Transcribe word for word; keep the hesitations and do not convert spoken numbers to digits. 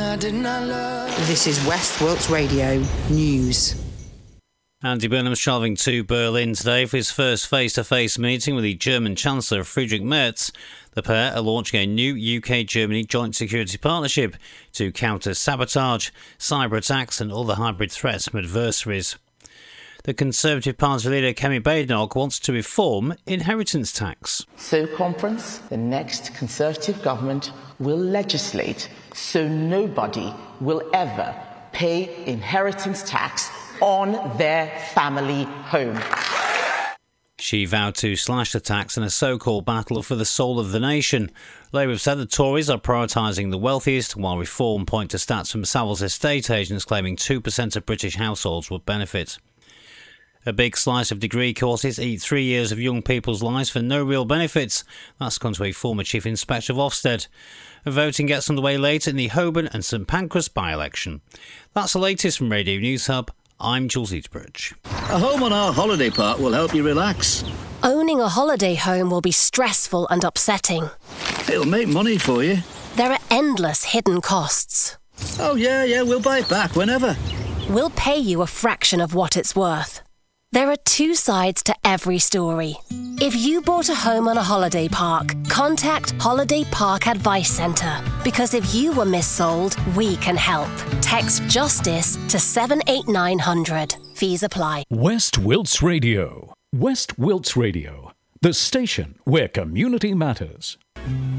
I did not love. This is West Wilts Radio News. Andy Burnham's travelling to Berlin today for his first face-to-face meeting with the German Chancellor Friedrich Merz. The pair are launching a new U K-Germany joint security partnership to counter sabotage, cyber attacks and other hybrid threats from adversaries. The Conservative Party leader Kemi Badenoch wants to reform inheritance tax. So, Conference, the next Conservative government will legislate so nobody will ever pay inheritance tax on their family home. She vowed to slash the tax in a so-called battle for the soul of the nation. Labour have said the Tories are prioritising the wealthiest, while Reform point to stats from Savills estate agents claiming two percent of British households would benefit. A big slice of degree courses eat three years of young people's lives for no real benefits. That's gone to a former Chief Inspector of Ofsted. Voting gets underway later in the Holborn and St Pancras by-election. That's the latest from Radio News Hub. I'm Jules Eatbridge. A home on our holiday park will help you relax. Owning a holiday home will be stressful and upsetting. It'll make money for you. There are endless hidden costs. Oh, yeah, yeah, we'll buy it back whenever. We'll pay you a fraction of what it's worth. There are two sides to every story. If you bought a home on a holiday park, contact Holiday Park Advice Centre. Because if you were missold, we can help. Text JUSTICE to seven eight nine hundred. Fees apply. West Wilts Radio. West Wilts Radio. The station where community matters.